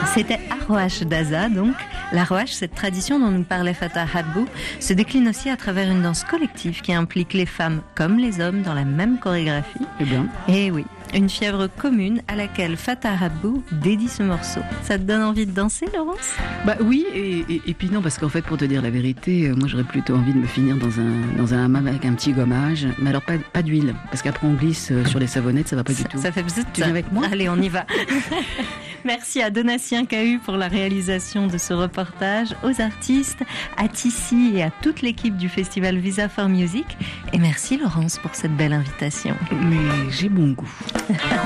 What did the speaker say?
C'était Arroache d'Aza, donc. L'Arroache, cette tradition dont nous parlait Fatah Habou, se décline aussi à travers une danse collective qui implique les femmes comme les hommes dans la même chorégraphie. Eh bien. Et oui, une fièvre commune à laquelle Fatah Habou dédie ce morceau. Ça te donne envie de danser, Laurence ? Bah oui, et puis non, parce qu'en fait, pour te dire la vérité, moi j'aurais plutôt envie de me finir dans un hammam avec un petit gommage, mais alors pas d'huile, parce qu'après on glisse sur les savonnettes, ça va pas du tout. Ça fait bzzzt. Tu viens avec moi ? Allez, on y va. Merci à Donatien Cahu pour la réalisation de ce reportage, aux artistes, à Tissi et à toute l'équipe du festival Visa for Music. Et merci Laurence pour cette belle invitation. Mais j'ai bon goût.